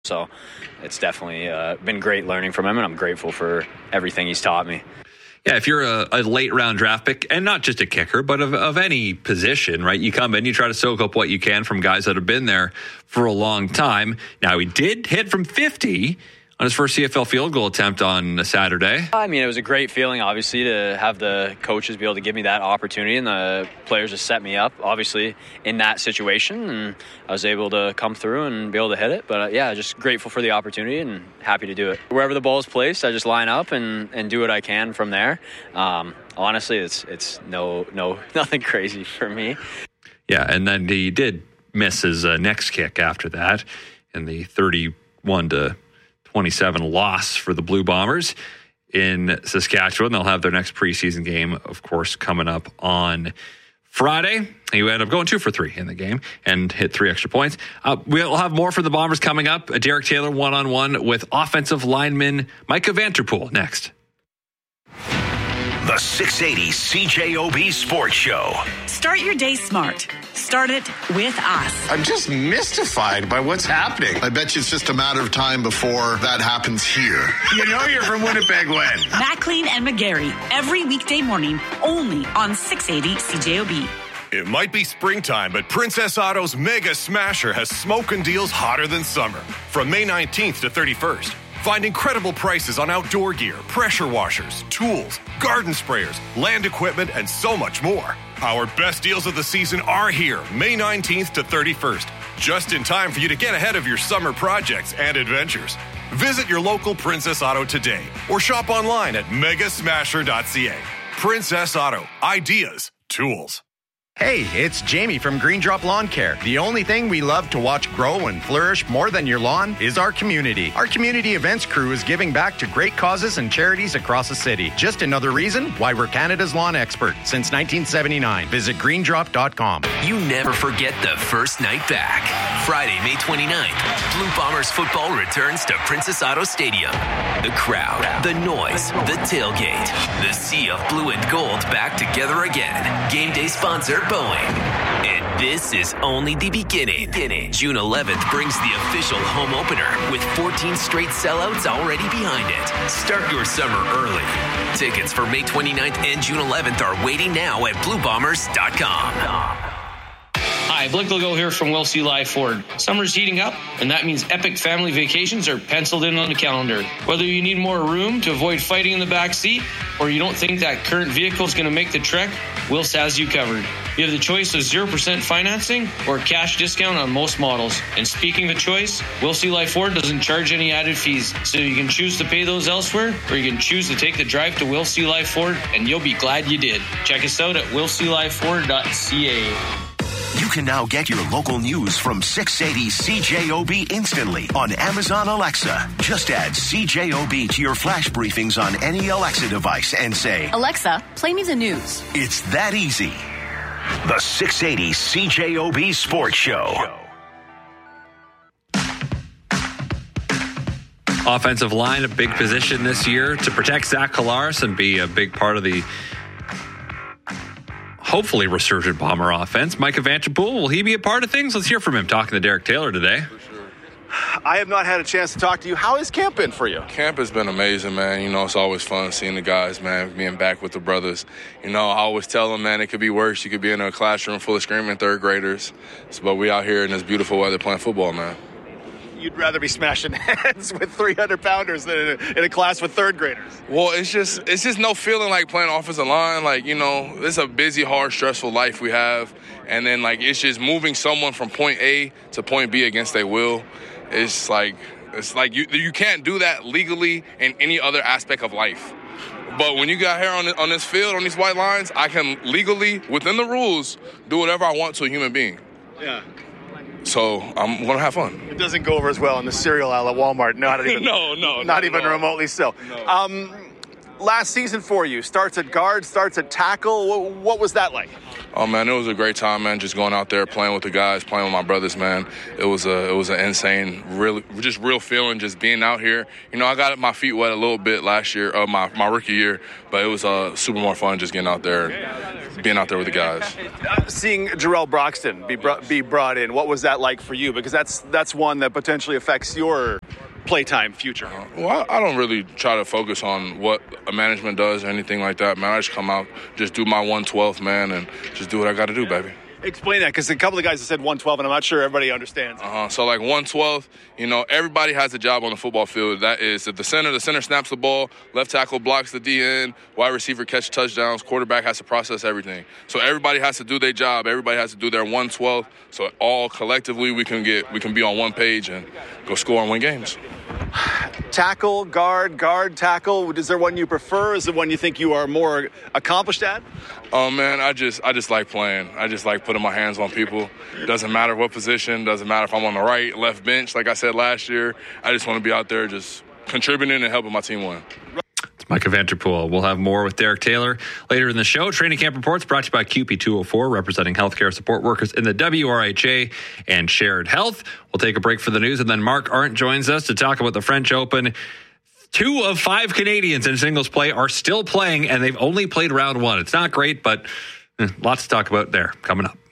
So it's definitely been great learning from him, and I'm grateful for everything he's taught me. Yeah, if you're a late round draft pick, and not just a kicker, but of any position, right? You come in, you try to soak up what you can from guys that have been there for a long time. Now, he did hit from 50 on his first CFL field goal attempt on Saturday. I mean, it was a great feeling, obviously, to have the coaches be able to give me that opportunity and the players to set me up, obviously, in that situation. And I was able to come through and be able to hit it. But, yeah, just grateful for the opportunity and happy to do it. Wherever the ball is placed, I just line up and do what I can from there. Honestly, it's nothing crazy for me. Yeah, and then he did miss his next kick after that in the 31-27 loss for the Blue Bombers in Saskatchewan. They'll have their next preseason game, of course, coming up on Friday. He ended up going 2 for 3 in the game and hit 3 extra points. We'll have more for the Bombers coming up. Derek Taylor one-on-one with offensive lineman Micah Vanterpool next. The 680 CJOB Sports Show. Start your day smart. Start it with us. I'm just mystified by what's happening. I bet you it's just a matter of time before that happens here. You know you're from Winnipeg when? McLean and McGarry, every weekday morning, only on 680 CJOB. It might be springtime, but Princess Auto's Mega Smasher has smoking deals hotter than summer. From May 19th to 31st. Find incredible prices on outdoor gear, pressure washers, tools, garden sprayers, land equipment, and so much more. Our best deals of the season are here, May 19th to 31st, just in time for you to get ahead of your summer projects and adventures. Visit your local Princess Auto today or shop online at megasmasher.ca. Princess Auto, ideas, tools. Hey, it's Jamie from Green Drop Lawn Care. The only thing we love to watch grow and flourish more than your lawn is our community. Our community events crew is giving back to great causes and charities across the city. Just another reason why we're Canada's lawn expert since 1979. Visit greendrop.com. You never forget the first night back. Friday, May 29th, Blue Bombers football returns to Princess Auto Stadium. The crowd, the noise, the tailgate, the sea of blue and gold back together again. Game day sponsor Boeing. And this is only the beginning. June 11th brings the official home opener with 14 straight sellouts already behind it. Start your summer early. Tickets for May 29th and June 11th are waiting now at bluebombers.com. Hi, Blake Legault here from Will C. Live Ford. Summer's heating up, and that means epic family vacations are penciled in on the calendar. Whether you need more room to avoid fighting in the back seat, or you don't think that current vehicle is going to make the trek, Wills has you covered. You have the choice of 0% financing or cash discount on most models. And speaking of choice, Will C. Live Ford doesn't charge any added fees, so you can choose to pay those elsewhere, or you can choose to take the drive to Will C. Live Ford, and you'll be glad you did. Check us out at willclifeford.ca. You can now get your local news from 680 CJOB instantly on Amazon Alexa. Just add CJOB to your flash briefings on any Alexa device and say, Alexa, play me the news. It's that easy. The 680 CJOB Sports Show. Offensive line, a big position this year to protect Zach Collaros and be a big part of the hopefully resurgent Bomber offense. Micah Vanterpool, will he be a part of things? Let's hear from him talking to Derek Taylor today. I have not had a chance to talk to you. How has camp been for you? Camp has been amazing, man. You know, it's always fun seeing the guys, man, being back with the brothers. You know, I always tell them, man, it could be worse. You could be in a classroom full of screaming third graders. But we out here in this beautiful weather playing football, man. You'd rather be smashing heads with 300-pounders than in a class with third graders. Well, it's just no feeling like playing offensive line. Like, you know, it's a busy, hard, stressful life we have. And then, like, it's just moving someone from point A to point B against their will. It's like you can't do that legally in any other aspect of life. But when you got here on this field, on these white lines, I can legally, within the rules, do whatever I want to a human being. Yeah. So I'm going to have fun. It doesn't go over as well in the cereal aisle at Walmart. Not even, not even remotely so. No. Last season for you, starts at guard, starts at tackle. What was that like? Oh, man, it was a great time, man, just going out there, playing with the guys, playing with my brothers, man. It was an insane, real feeling just being out here. You know, I got my feet wet a little bit last year, my rookie year, but it was super more fun just getting out there. being out there with the guys. Seeing Jarrell Broxton be brought in, what was that like for you? Because that's one that potentially affects your playtime future. Well, I don't really try to focus on what a management does or anything like that, man. I just come out, just do my 112th, man, and just do what I got to do, baby. Explain that, because a couple of guys have said 112, and I'm not sure everybody understands. So, like 112, everybody has a job on the football field. That is, if the center snaps the ball, left tackle blocks the DN, wide receiver catch touchdowns, quarterback has to process everything. So everybody has to do their job. Everybody has to do their 112. So all collectively we can be on one page and go score and win games. Tackle, guard, tackle. Is there one you prefer? Is it one you think you are more accomplished at? Oh man, I just like playing. I just like putting my hands on people. Doesn't matter what position, doesn't matter if I'm on the right, left bench, like I said last year. I just want to be out there just contributing and helping my team win. It's Micah Vanterpool. We'll have more with Derek Taylor later in the show. Training Camp Reports brought to you by QP204, representing healthcare support workers in the WRHA and Shared Health. We'll take a break for the news, and then Mark Arndt joins us to talk about the French Open. 2 of 5 Canadians in singles play are still playing, and they've only played round 1. It's not great, but lots to talk about there coming up.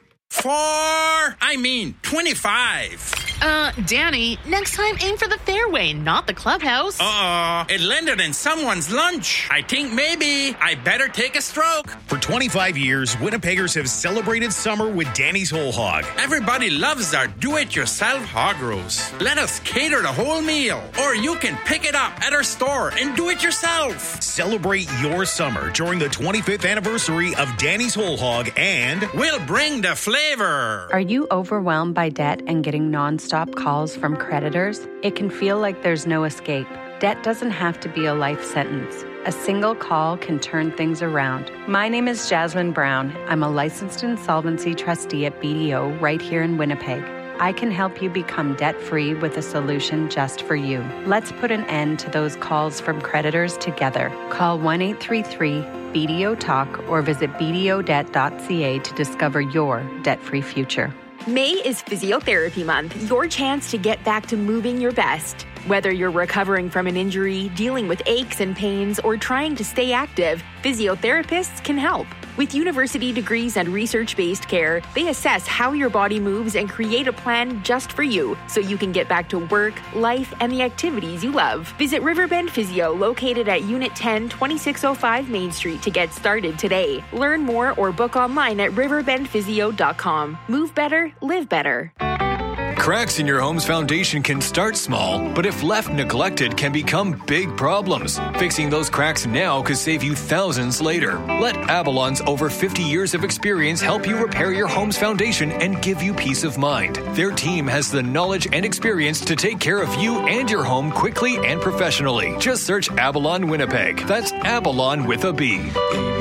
25. Danny, next time aim for the fairway, not the clubhouse. It landed in someone's lunch. I think maybe I better take a stroke. For 25 years, Winnipeggers have celebrated summer with Danny's Whole Hog. Everybody loves our do-it-yourself hog roast. Let us cater the whole meal, or you can pick it up at our store and do it yourself. Celebrate your summer during the 25th anniversary of Danny's Whole Hog, and we'll bring the flavor. Are you overwhelmed by debt and getting non-stop calls from creditors? It can feel like there's no escape. Debt doesn't have to be a life sentence. A single call can turn things around. My name is Jasmine Brown. I'm a licensed insolvency trustee at BDO right here in Winnipeg. I can help you become debt-free with a solution just for you. Let's put an end to those calls from creditors together. Call 1-833-BDO-TALK or visit bdodebt.ca to discover your debt-free future. May is Physiotherapy Month, your chance to get back to moving your best. Whether you're recovering from an injury, dealing with aches and pains, or trying to stay active, physiotherapists can help. With university degrees and research-based care, they assess how your body moves and create a plan just for you, so you can get back to work, life, and the activities you love. Visit Riverbend Physio, located at Unit 10, 2605 Main Street, to get started today. Learn more or book online at riverbendphysio.com. Move better, live better. Cracks in your home's foundation can start small, but if left neglected can become big problems. Fixing those cracks now could save you thousands later. Let Avalon's over 50 years of experience help you repair your home's foundation and give you peace of mind. Their team has the knowledge and experience to take care of you and your home quickly and professionally. Just search Avalon Winnipeg. That's Avalon with a B.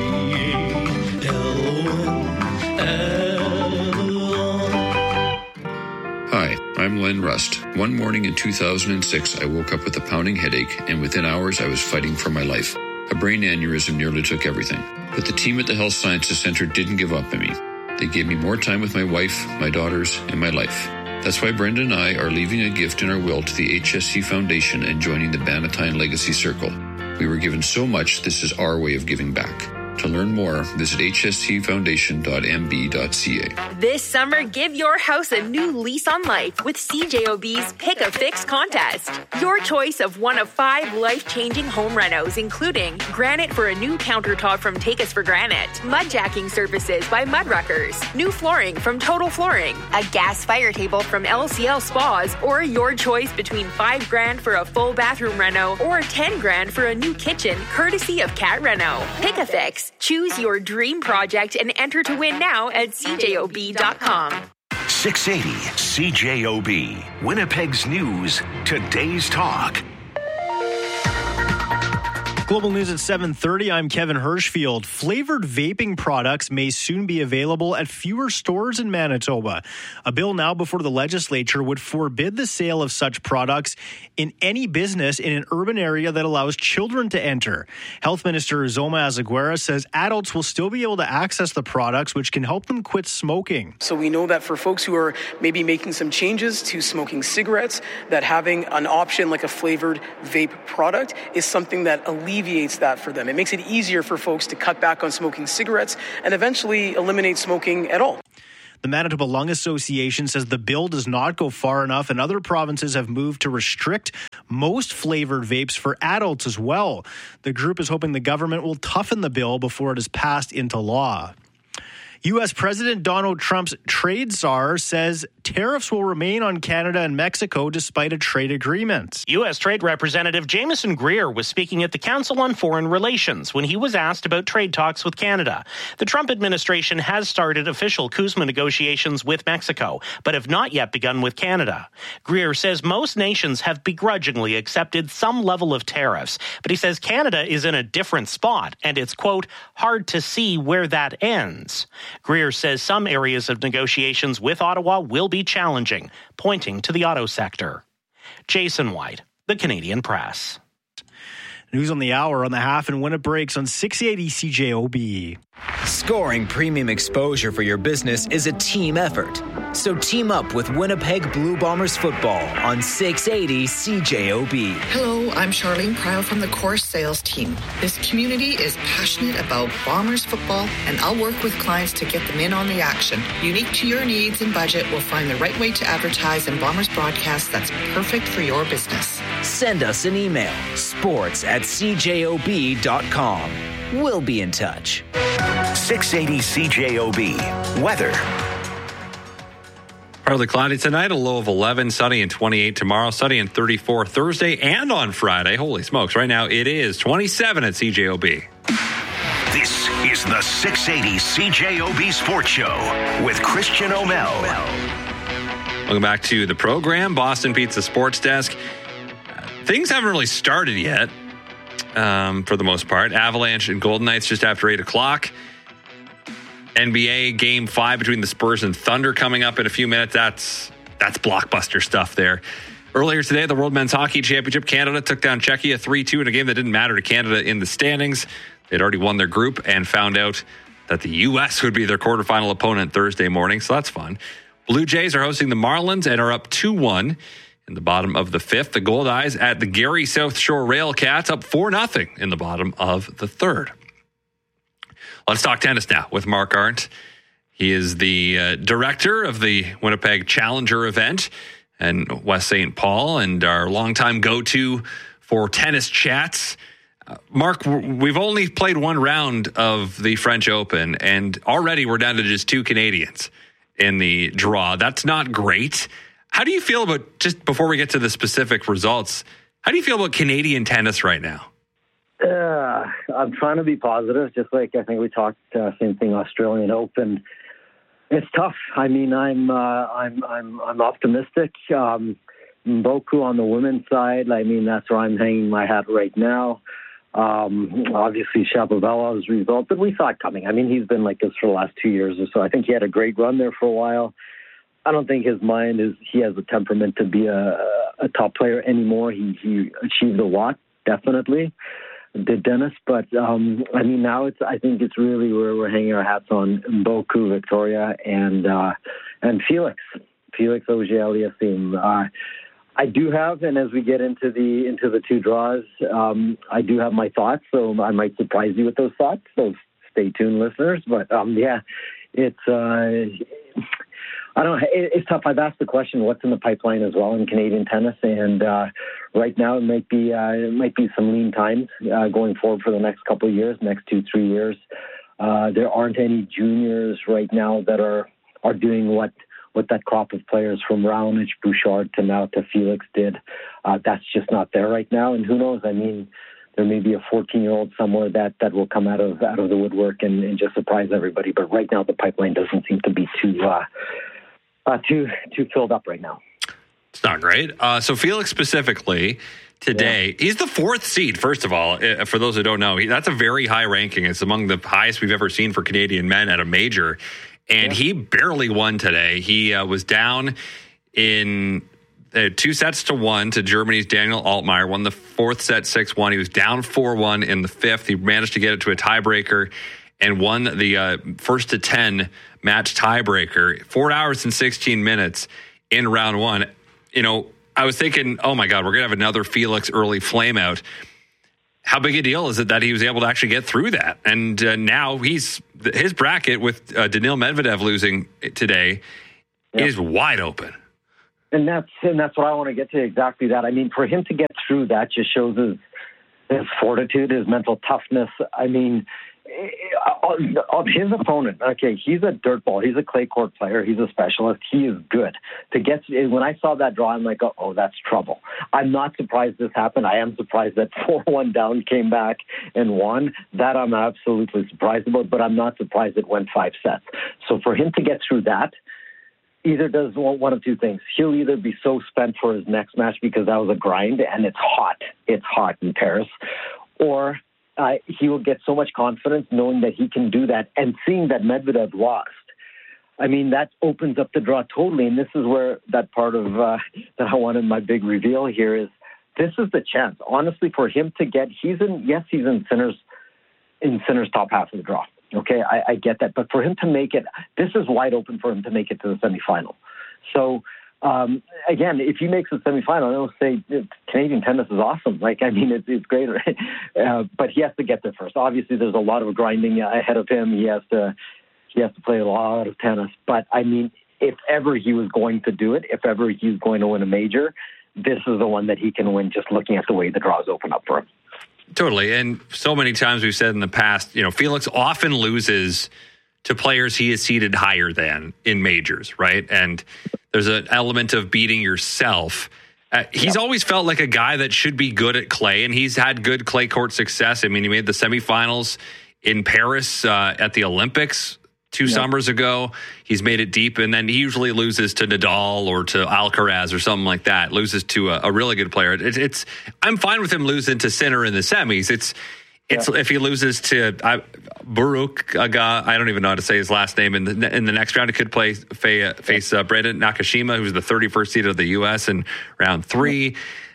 Hi, I'm Len Rust. One morning in 2006, I woke up with a pounding headache, and within hours, I was fighting for my life. A brain aneurysm nearly took everything. But the team at the Health Sciences Center didn't give up on me. They gave me more time with my wife, my daughters, and my life. That's why Brenda and I are leaving a gift in our will to the HSC Foundation and joining the Bannatyne Legacy Circle. We were given so much, this is our way of giving back. To learn more, visit hscfoundation.mb.ca. This summer, give your house a new lease on life with CJOB's Pick a Fix contest. Your choice of one of 5 life-changing home renos, including granite for a new countertop from Take Us for Granite, mudjacking services by Mudruckers, new flooring from Total Flooring, a gas fire table from LCL Spas, or your choice between $5,000 for a full bathroom reno or $10,000 for a new kitchen, courtesy of Cat Reno. Pick a Fix. Choose your dream project and enter to win now at cjob.com. 680 CJOB, Winnipeg's News, Today's Talk. Global News at 7:30. I'm Kevin Hirschfield. Flavored vaping products may soon be available at fewer stores in Manitoba. A bill now before the legislature would forbid the sale of such products in any business in an urban area that allows children to enter. Health Minister Zoma Azaguera says adults will still be able to access the products, which can help them quit smoking. So we know that for folks who are maybe making some changes to smoking cigarettes, that having an option like a flavored vape product is something that alleviates alleviates that for them. It makes it easier for folks to cut back on smoking cigarettes and eventually eliminate smoking at all. The Manitoba Lung Association says the bill does not go far enough, and other provinces have moved to restrict most flavored vapes for adults as well. The group is hoping the government will toughen the bill before it is passed into law. U.S. President Donald Trump's trade czar says tariffs will remain on Canada and Mexico despite a trade agreement. U.S. Trade Representative Jameson Greer was speaking at the Council on Foreign Relations when he was asked about trade talks with Canada. The Trump administration has started official CUSMA negotiations with Mexico, but have not yet begun with Canada. Greer says most nations have begrudgingly accepted some level of tariffs, but he says Canada is in a different spot, and it's, quote, hard to see where that ends. Greer says some areas of negotiations with Ottawa will be challenging, pointing to the auto sector. Jason White, The Canadian Press. News on the hour, on the half, and when it breaks on 680 CJOB. Scoring premium exposure for your business is a team effort. So team up with Winnipeg Blue Bombers football on 680 CJOB. Hello, I'm Charlene Proud from the Core Sales team. This community is passionate about Bombers football, and I'll work with clients to get them in on the action. Unique to your needs and budget, we'll find the right way to advertise in Bombers broadcast that's perfect for your business. Send us an email, sports@cjob.com. We'll be in touch. 680 CJOB. Weather. Partly cloudy tonight, a low of 11, sunny and 28 tomorrow, sunny and 34 Thursday and on Friday. Holy smokes, right now it is 27 at CJOB. This is the 680 CJOB Sports Show with Christian O'Mell. Welcome back to the program, Boston Pizza Sports Desk. Things haven't really started yet, for the most part. Avalanche and Golden Knights just after 8 o'clock. NBA Game 5 between the Spurs and Thunder coming up in a few minutes. That's blockbuster stuff there. Earlier today, the World Men's Hockey Championship, Canada took down Czechia 3-2 in a game that didn't matter to Canada in the standings. They'd already won their group and found out that the U.S. would be their quarterfinal opponent Thursday morning, so that's fun. Blue Jays are hosting the Marlins and are up 2-1 in the bottom of the fifth. The Gold Eyes at the Gary South Shore Railcats up 4-0 in the bottom of the third. Let's talk tennis now with Mark Arndt. He is the director of the Winnipeg Challenger event and West St. Paul, and our longtime go-to for tennis chats. Mark, we've only played one round of the French Open, and already we're down to just 2 Canadians in the draw. That's not great. How do you feel about, just before we get to the specific results, how do you feel about Canadian tennis right now? I'm trying to be positive, just like I think we talked, same thing, Australian Open. It's tough. I mean, I'm optimistic. Boku on the women's side, I mean, that's where I'm hanging my hat right now. Obviously, Shapovalov's result, but we saw it coming. I mean, he's been like this for the last 2 years or so. I think he had a great run there for a while. I don't think his mind is, he has a temperament to be a top player anymore. He achieved a lot, definitely, did Dennis. But, I mean, now I think it's really where we're hanging our hats on Boku, Victoria, and Felix Auger-Aliassime. I do have, and as we get into the 2 draws, I do have my thoughts, so I might surprise you with those thoughts. So stay tuned, listeners. But yeah, it's I don't know. It's tough. I've asked the question, what's in the pipeline as well in Canadian tennis, and right now it might be some lean times going forward for the next couple of years, next 2-3 years. There aren't any juniors right now that are doing what that crop of players from Raonic, Bouchard to now to Felix did. That's just not there right now. And who knows? I mean, there may be a 14-year-old somewhere that will come out of the woodwork and just surprise everybody. But right now, the pipeline doesn't seem to be too filled up right now. It's not great. So Felix specifically today, he's the 4th seed, first of all. For those who don't know, that's a very high ranking. It's among the highest we've ever seen for Canadian men at a major. And he barely won today. He was down in 2-1 to Germany's Daniel Altmaier, won the 4th set 6-1. He was down 4-1 in the 5th. He managed to get it to a tiebreaker and won the 1-10 match tiebreaker. 4 hours and 16 minutes in round 1. You know, I was thinking, oh my God, we're going to have another Felix early flameout. how big a deal is it that he was able to actually get through that? And now his bracket with Daniil Medvedev losing today is wide open. And that's what I want to get to, exactly that. I mean, for him to get through that just shows his fortitude, his mental toughness. I mean, of his opponent, okay, he's a dirtball. He's a clay court player. He's a specialist. He is good. When I saw that draw, I'm like, oh, that's trouble. I'm not surprised this happened. I am surprised that 4-1 down came back and won. That I'm absolutely surprised about, but I'm not surprised it went 5 sets. So for him to get through that, either does one of two things. He'll either be so spent for his next match because that was a grind and it's hot in Paris, or he will get so much confidence knowing that he can do that and seeing that Medvedev lost. I mean, that opens up the draw totally, and this is where that part of that I wanted my big reveal here is this is the chance, honestly, for him to get. He's in Sinner's top half of the draw. Okay, I get that. But for him to make it, this is wide open for him to make it to the semifinal. So, again, if he makes the semifinal, I'll say Canadian tennis is awesome. Like, I mean, it's great. But he has to get there first. Obviously, there's a lot of grinding ahead of him. He has to play a lot of tennis. But, I mean, if ever he was going to do it, if ever he's going to win a major, this is the one that he can win just looking at the way the draws open up for him. Totally. And so many times we've said in the past, Felix often loses to players he is seeded higher than in majors, right? And there's an element of beating yourself. He's always felt like a guy that should be good at clay, and he's had good clay court success. I mean, he made the semifinals in Paris at the Olympics 2 summers ago. He's made it deep, and then he usually loses to Nadal or to Alcaraz or something like that, loses to a really good player. I'm fine with him losing to Sinner in the semis. It's if he loses to Baruch Aga, I don't even know how to say his last name, in the next round, he could face Brandon Nakashima, who's the 31st seed of the U.S. in round 3.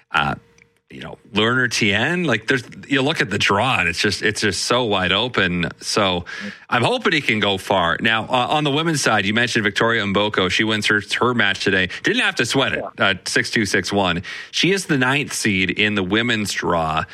Lerner Tien, like you look at the draw and it's just so wide open. So I'm hoping he can go far. Now, on the women's side, you mentioned Victoria Mboko. She wins her match today. Didn't have to sweat it. 6-2, 6-1. She is the 9th seed in the women's draw.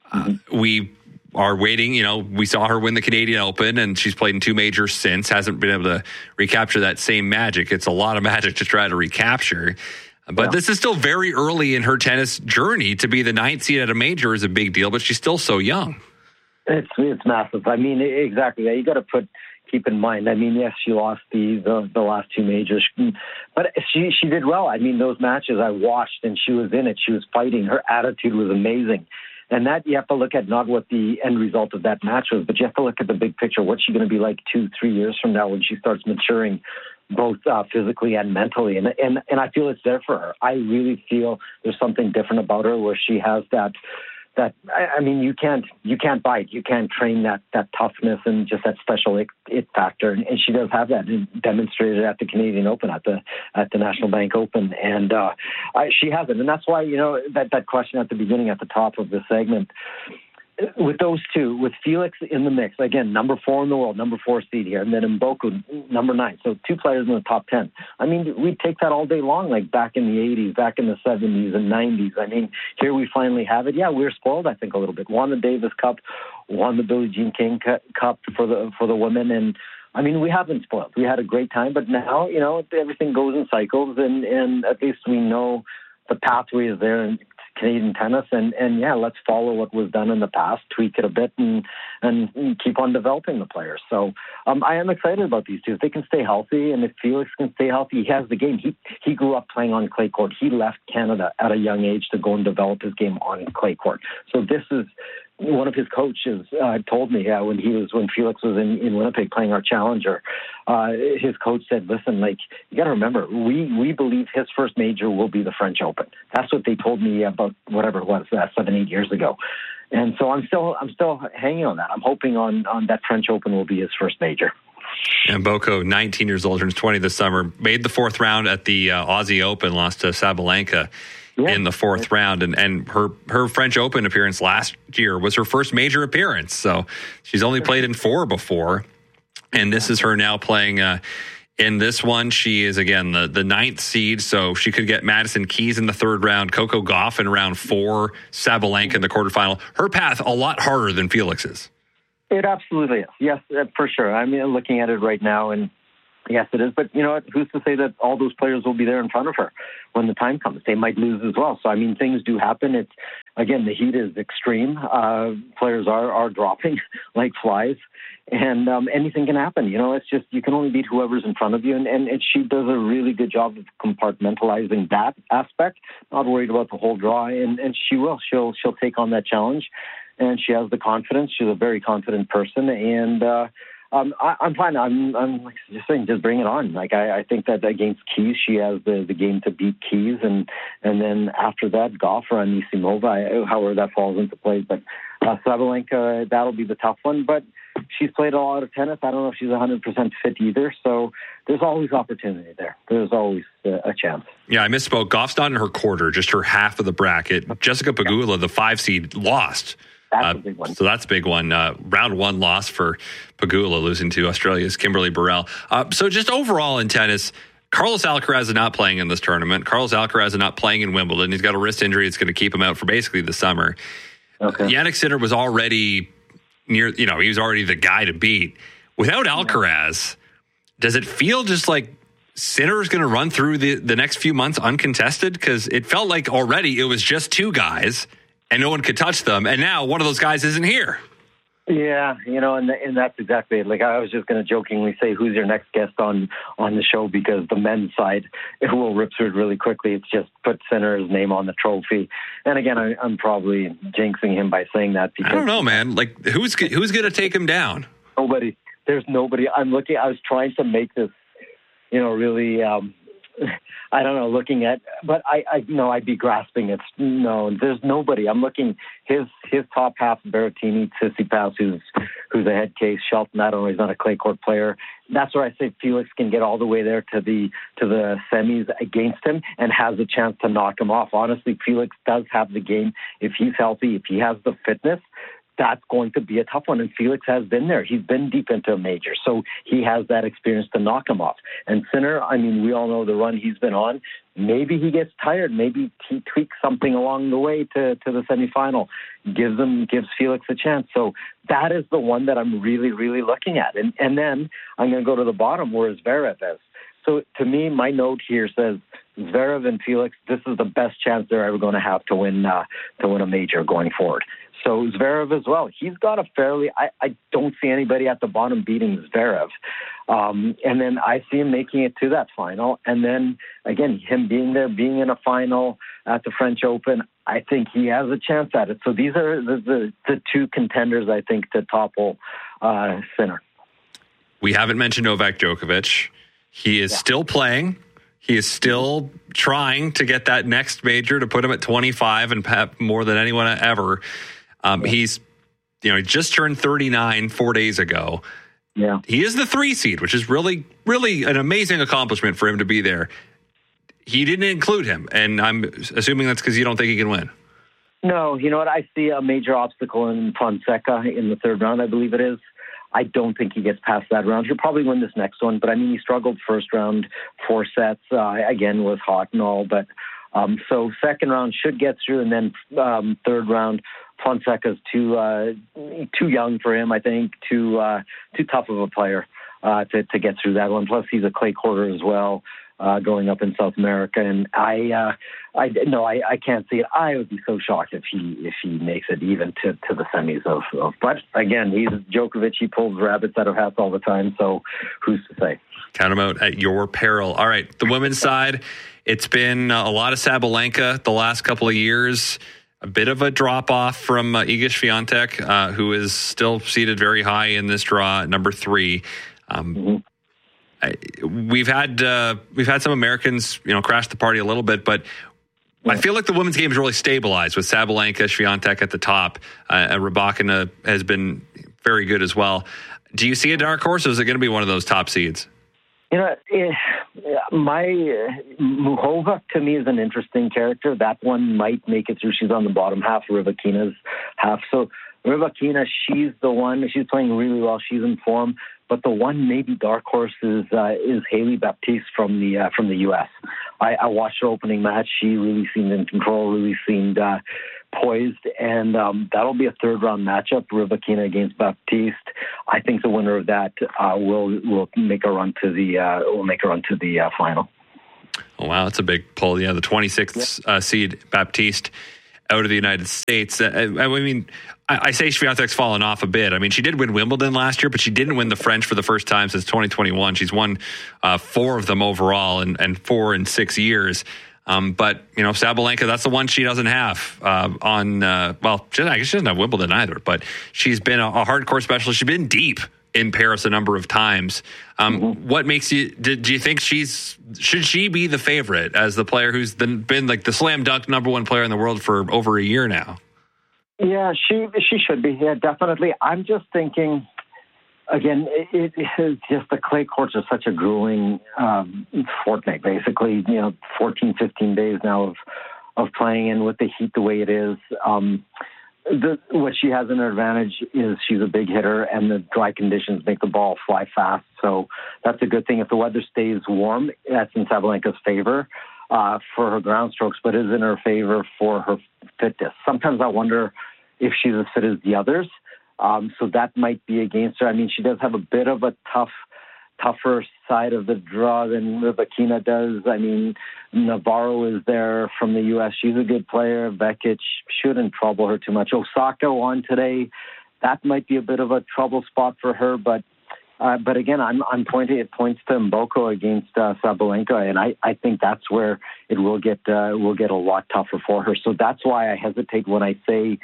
We are waiting. We saw her win the Canadian Open, and she's played in 2 majors since. Hasn't been able to recapture that same magic. It's a lot of magic to try to recapture. But this is still very early in her tennis journey. To be the 9th seed at a major is a big deal, but she's still so young. It's massive. I mean, exactly. You got to keep in mind. I mean, yes, she lost the last 2 majors, but she did well. I mean, those matches I watched, and she was in it. She was fighting. Her attitude was amazing. And that you have to look at not what the end result of that match was, but you have to look at the big picture. What's she going to be like 2-3 years from now when she starts maturing, both physically and mentally? And I feel it's there for her. I really feel there's something different about her where she has that. I mean, you can't bite. You can't train that toughness and just that special it factor. And she does have that, and demonstrated at the Canadian Open, at the National Bank Open. And she has it. And that's why, that question at the beginning, at the top of the segment, with those two, with Felix in the mix, again, number 4 in the world, number 4 seed here, and then Mboko, number 9. So 2 players in the top 10. I mean, we'd take that all day long, like back in the 80s, back in the 70s and 90s. I mean, here we finally have it. Yeah, we're spoiled, I think, a little bit. Won the Davis Cup, won the Billie Jean King Cup for the women, and I mean, we have been spoiled. We had a great time, but now, everything goes in cycles, and at least we know the pathway is there in Canadian tennis, and let's follow what was done in the past, tweak it a bit, and keep on developing the players. So I am excited about these two. If they can stay healthy, and if Felix can stay healthy, he has the game. He grew up playing on clay court. He left Canada at a young age to go and develop his game on clay court. So this is one of his coaches told me when Felix was in Winnipeg playing our challenger. His coach said, "Listen, you got to remember, we believe his first major will be the French Open." That's what they told me about whatever it was 7-8 years ago. And so I'm still hanging on that. I'm hoping on that French Open will be his first major. And Mboko, 19 years old, turns 20 this summer, made the 4th round at the Aussie Open, lost to Sabalenka in the 4th round. And her French Open appearance last year was her first major appearance. So she's only played in 4 before. And this is her now playing In this one, she is, again, the ninth seed, so she could get Madison Keys in the third round, Coco Gauff in round 4, Sabalenka in the quarterfinal. Her path a lot harder than Felix's. It absolutely is. Yes, for sure. I'm looking at it right now, and yes, it is. But you know what? Who's to say that all those players will be there in front of her when the time comes? They might lose as well. So, I mean, things do happen. It's, again, the heat is extreme. Players are dropping like flies. And anything can happen. You know, it's just, you can only beat whoever's in front of you. And she does a really good job of compartmentalizing that aspect, not worried about the whole draw. And she will. She'll take on that challenge. And she has the confidence. She's a very confident person. And I'm fine. I'm like just saying, just bring it on. Like, I think that against Keys, she has the game to beat Keys. And then after that, Gauff or Anisimova, however that falls into place. But Sabalenka, that'll be the tough one. But she's played a lot of tennis. I don't know if she's 100% fit either. So there's always opportunity there. There's always a chance. Yeah, I misspoke. Gauff's not in her quarter, just her half of the bracket. Jessica Pegula, the 5 seed, lost. That's a big one. So that's a big one. Round 1 loss for Pegula, losing to Australia's Kimberly Burrell. So just overall in tennis, Carlos Alcaraz is not playing in this tournament. Carlos Alcaraz is not playing in Wimbledon. He's got a wrist injury that's going to keep him out for basically the summer. Okay. Jannik Sinner was already he was already the guy to beat. Without Alcaraz, does it feel just like Sinner's going to run through the next few months uncontested? Because it felt like already it was just 2 guys and no one could touch them. And now one of those guys isn't here. Yeah, and that's exactly it. Like, I was just going to jokingly say, who's your next guest on the show? Because the men's side, it will rip through it really quickly. It's just put Sinner's name on the trophy. And again, I'm probably jinxing him by saying that. Because I don't know, man. Like, who's going to take him down? Nobody. There's nobody. I was trying to make this, really... I don't know, looking at, but I know I'd be grasping it. No, there's nobody. I'm looking his top half, Berrettini, Tsitsipas, who's a head case, Shelton, I don't know, he's not a clay court player. That's where I say Felix can get all the way there to the semis against him and has a chance to knock him off. Honestly, Felix does have the game. If he's healthy, if he has the fitness, that's going to be a tough one. And Felix has been there. He's been deep into a major. So he has that experience to knock him off. And Sinner, I mean, we all know the run he's been on. Maybe he gets tired. Maybe he tweaks something along the way to the semifinal. Gives Felix a chance. So that is the one that I'm really, really looking at. And then I'm going to go to the bottom where Zverev is. So to me, my note here says Zverev and Felix, this is the best chance they're ever going to have to win a major going forward. So Zverev as well. He's got a fairly, I don't see anybody at the bottom beating Zverev. And then I see him making it to that final. And then, again, him being there, being in a final at the French Open, I think he has a chance at it. So these are the 2 contenders, I think, to topple Sinner. We haven't mentioned Novak Djokovic. He is still playing. He is still trying to get that next major to put him at 25 and more than anyone ever. He's, he just turned 39 4 days ago. Yeah. He is the 3 seed, which is really, really an amazing accomplishment for him to be there. He didn't include him, and I'm assuming that's because you don't think he can win. No, you know what? I see a major obstacle in Fonseca in the 3rd round, I believe it is. I don't think he gets past that round. He'll probably win this next one, but I mean, he struggled first round, 4 sets. Again, was hot and all, but so 2nd round should get through, and then 3rd round, Fonseca's too young for him. I think too tough of a player to get through that one. Plus, he's a clay courter as well. Going up in South America, and I can't see it. I would be so shocked if he makes it even to the semis of. But again, he's Djokovic. He pulls rabbits out of hats all the time. So who's to say? Count them out at your peril. All right, the women's side. It's been a lot of Sabalenka the last couple of years. A bit of a drop off from Iga Swiatek, who is still seated very high in this draw at number 3. We've had some Americans, crash the party a little bit, but I feel like the women's game is really stabilized with Sabalenka, Swiatek at the top. Rybakina has been very good as well. Do you see a dark horse, or is it going to be one of those top seeds? Muhova to me is an interesting character. That one might make it through. She's on the bottom half, Rybakina's half. So Rybakina, she's the one. She's playing really well. She's in form. But but the one maybe dark horse is Hailey Baptiste from the U.S. I watched her opening match. She really seemed in control, really seemed poised, and that'll be a third-round matchup, Rybakina against Baptiste. I think the winner of that will make a run to the final. Oh, wow, that's a big pull. Yeah, the 26th seed Baptiste out of the United States. I mean, I say Swiatek's fallen off a bit. I mean, she did win Wimbledon last year, but she didn't win the French for the first time since 2021. She's won 4 of them overall and 4 in 6 years. But, Sabalenka, that's the one she doesn't have I guess she doesn't have Wimbledon either, but she's been a hardcore specialist. She's been deep in Paris a number of times. What makes you, do you think should she be the favorite as the player who's been like the slam dunk number 1 player in the world for over a year now? Yeah, she should be. Yeah, definitely. I'm just thinking, again, it is just the clay courts are such a grueling fortnight, basically, 14, 15 days now of playing, and with the heat the way it is, what she has in her advantage is she's a big hitter, and the dry conditions make the ball fly fast. So that's a good thing. If the weather stays warm, that's in Sabalenka's favor for her ground strokes, but is in her favor for her fitness. Sometimes I wonder if she's as fit as the others. So that might be against her. I mean, she does have a bit of a tougher side of the draw than Rybakina does. I mean, Navarro is there from the U.S. She's a good player. Vekic shouldn't trouble her too much. Osaka won today. That might be a bit of a trouble spot for her, but again, it points to Mboko against Sabalenka, and I think that's where it will get a lot tougher for her. So that's why I hesitate when I say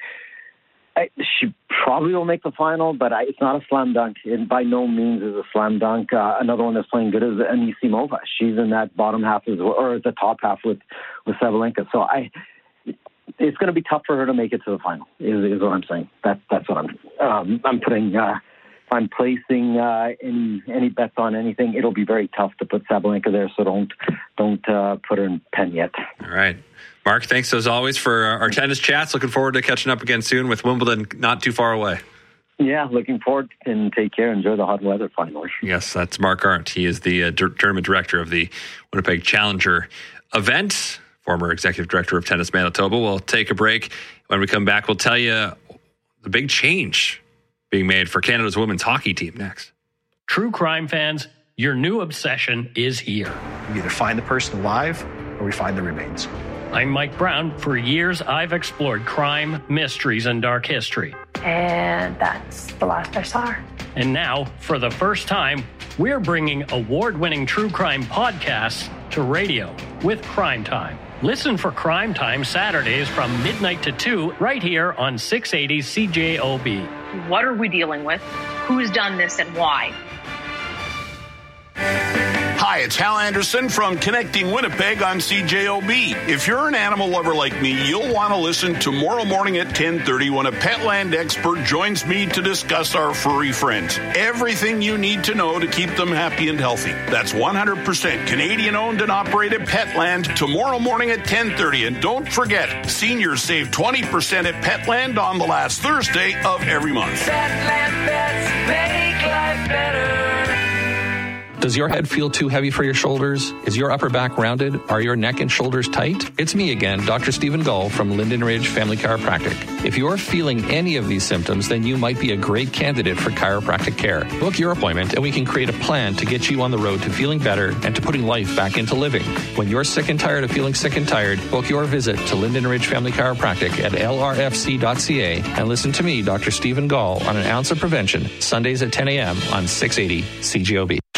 she probably will make the final, but it's not a slam dunk. It by no means is a slam dunk. Another one that's playing good is Anisimova. She's in that bottom half or the top half with Sabalenka. So it's going to be tough for her to make it to the final. Is what I'm saying. That's what I'm putting. If I'm placing any bets on anything, it'll be very tough to put Sabalenka there. So don't put her in pen yet. All right. Mark, thanks as always for our tennis chats. Looking forward to catching up again soon with Wimbledon not too far away. Yeah, looking forward, and take care. Enjoy the hot weather finally. Yes, that's Mark Arndt. He is the tournament director of the Winnipeg Challenger event, former executive director of Tennis Manitoba. We'll take a break. When we come back, we'll tell you the big change being made for Canada's women's hockey team next. True crime fans, your new obsession is here. We either find the person alive or we find the remains. I'm Mike Brown. For years, I've explored crime, mysteries, and dark history. And that's the last I saw her. And now, for the first time, we're bringing award-winning true crime podcasts to radio with Crime Time. Listen for Crime Time Saturdays from midnight to 2 right here on 680 CJOB. What are we dealing with? Who's done this and why? Hi, it's Hal Anderson from Connecting Winnipeg on CJOB. If you're an animal lover like me, you'll want to listen tomorrow morning at 10:30 when a Petland expert joins me to discuss our furry friends. Everything you need to know to keep them happy and healthy. That's 100% Canadian-owned and operated Petland tomorrow morning at 10:30. And don't forget, seniors save 20% at Petland on the last Thursday of every month. Petland pets make life better. Does your head feel too heavy for your shoulders? Is your upper back rounded? Are your neck and shoulders tight? It's me again, Dr. Stephen Gull from Linden Ridge Family Chiropractic. If you're feeling any of these symptoms, then you might be a great candidate for chiropractic care. Book your appointment and we can create a plan to get you on the road to feeling better and to putting life back into living. When you're sick and tired of feeling sick and tired, book your visit to Linden Ridge Family Chiropractic at lrfc.ca and listen to me, Dr. Stephen Gull, on An Ounce of Prevention, Sundays at 10 a.m. on 680 CJOB.